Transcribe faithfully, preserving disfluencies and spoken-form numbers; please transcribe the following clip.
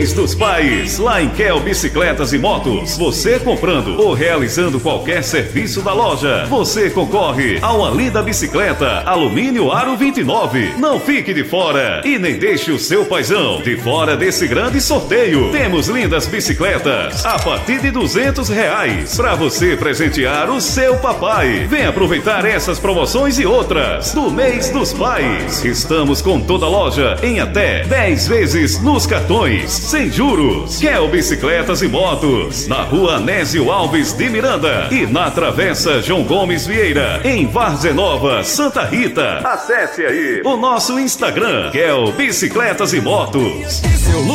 Mês dos Pais, lá em Kel Bicicletas e Motos. Você comprando ou realizando qualquer serviço da loja, você concorre a uma linda bicicleta Alumínio Aro vinte e nove. Não fique de fora e nem deixe o seu paizão de fora desse grande sorteio. Temos lindas bicicletas a partir de duzentos reais para você presentear o seu papai. Vem aproveitar essas promoções e outras do Mês dos Pais. Estamos com toda a loja em até dez vezes nos cartões, sem juros. Kel Bicicletas e Motos, na rua Anésio Alves de Miranda e na Travessa João Gomes Vieira, em Várzea Nova, Santa Rita. Acesse aí o nosso Instagram, Kel Bicicletas e Motos.